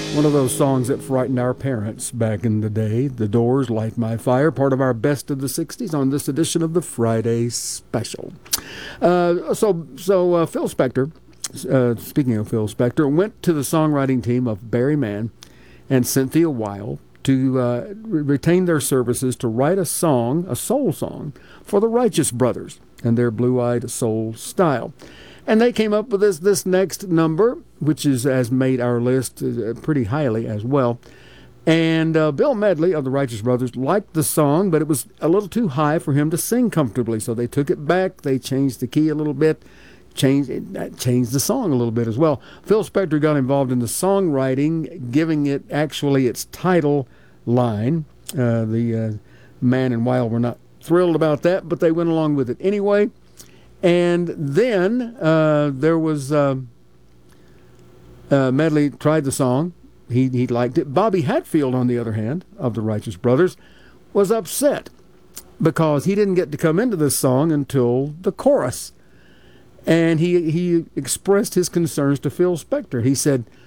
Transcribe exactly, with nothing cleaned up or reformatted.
One of those songs that frightened our parents back in the day. The Doors, Light My Fire, part of our best of the sixties on this edition of the Friday Special. Uh, so so uh, Phil Spector, uh, speaking of Phil Spector, went to the songwriting team of Barry Mann and Cynthia Weil to uh, re- retain their services to write a song, a soul song, for the Righteous Brothers and their blue-eyed soul style. And they came up with this this next number, which is has made our list uh, pretty highly as well. And uh, Bill Medley of the Righteous Brothers liked the song, but it was a little too high for him to sing comfortably. So they took it back. They changed the key a little bit, changed it, changed the song a little bit as well. Phil Spector got involved in the songwriting, giving it actually its title line. Uh, the uh, Man and Weil were not thrilled about that, but they went along with it anyway. And then uh, there was uh, uh, Medley tried the song. He he liked it. Bobby Hatfield, on the other hand, of the Righteous Brothers, was upset because he didn't get to come into this song until the chorus. And he he expressed his concerns to Phil Spector. He said,